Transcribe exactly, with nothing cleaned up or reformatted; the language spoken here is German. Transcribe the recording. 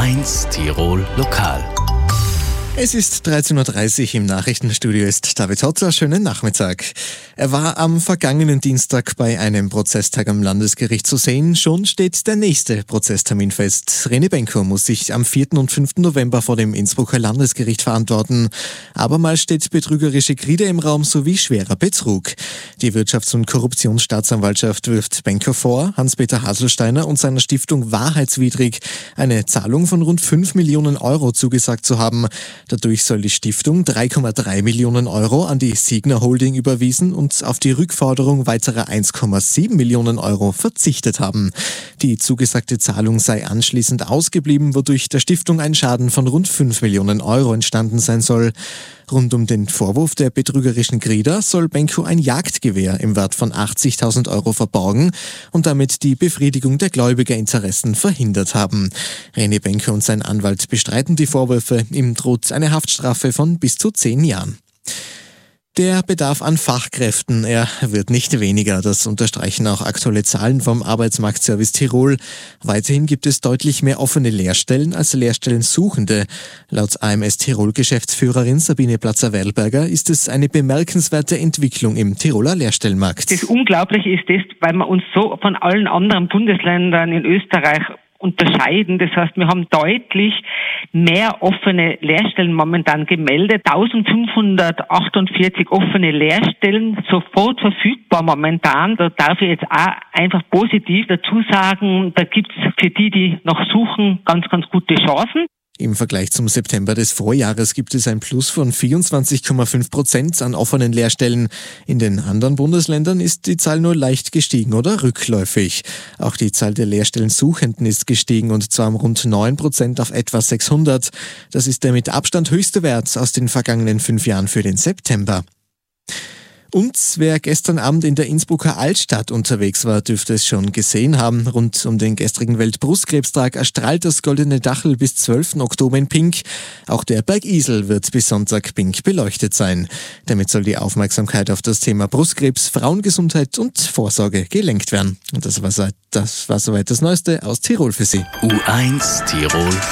eins Tirol Lokal. Es ist dreizehn Uhr dreißig, im Nachrichtenstudio ist David Hotzer. Schönen Nachmittag. Er war am vergangenen Dienstag bei einem Prozesstag am Landesgericht zu sehen. Schon steht der nächste Prozesstermin fest. René Benko muss sich am vierten und fünften November vor dem Innsbrucker Landesgericht verantworten. Abermals steht betrügerische Gride im Raum sowie schwerer Betrug. Die Wirtschafts- und Korruptionsstaatsanwaltschaft wirft Benko vor, Hans-Peter Haselsteiner und seiner Stiftung wahrheitswidrig eine Zahlung von rund fünf Millionen Euro zugesagt zu haben. Dadurch soll die Stiftung drei Komma drei Millionen Euro an die Signa Holding überwiesen und auf die Rückforderung weiterer eins Komma sieben Millionen Euro verzichtet haben. Die zugesagte Zahlung sei anschließend ausgeblieben, wodurch der Stiftung ein Schaden von rund fünf Millionen Euro entstanden sein soll. Rund um den Vorwurf der betrügerischen Grida soll Benko ein Jagdgewehr im Wert von achtzigtausend Euro verborgen und damit die Befriedigung der Gläubigerinteressen verhindert haben. René Benko und sein Anwalt bestreiten die Vorwürfe. Ihm droht eine Haftstrafe von bis zu zehn Jahren. Der Bedarf an Fachkräften, er wird nicht weniger. Das unterstreichen auch aktuelle Zahlen vom Arbeitsmarktservice Tirol. Weiterhin gibt es deutlich mehr offene Lehrstellen als Lehrstellensuchende. Laut A M S Tirol-Geschäftsführerin Sabine Platzer-Weilberger ist es eine bemerkenswerte Entwicklung im Tiroler Lehrstellenmarkt. Das Unglaubliche ist das, weil wir uns so von allen anderen Bundesländern in Österreich unterscheiden. Das heißt, wir haben deutlich mehr offene Lehrstellen momentan gemeldet. eintausendfünfhundertachtundvierzig offene Lehrstellen, sofort verfügbar momentan. Da darf ich jetzt auch einfach positiv dazu sagen, da gibt's für die, die noch suchen, ganz, ganz gute Chancen. Im Vergleich zum September des Vorjahres gibt es ein Plus von vierundzwanzig Komma fünf Prozent an offenen Lehrstellen. In den anderen Bundesländern ist die Zahl nur leicht gestiegen oder rückläufig. Auch die Zahl der Lehrstellensuchenden ist gestiegen und zwar um rund neun Prozent auf etwa sechshundert. Das ist der mit Abstand höchste Wert aus den vergangenen fünf Jahren für den September. Und wer gestern Abend in der Innsbrucker Altstadt unterwegs war, dürfte es schon gesehen haben. Rund um den gestrigen Weltbrustkrebstag erstrahlt das Goldene Dachl bis zwölften Oktober in Pink. Auch der Bergisel wird bis Sonntag pink beleuchtet sein. Damit soll die Aufmerksamkeit auf das Thema Brustkrebs, Frauengesundheit und Vorsorge gelenkt werden. Und das war, das war soweit das Neueste aus Tirol für Sie. U eins Tirol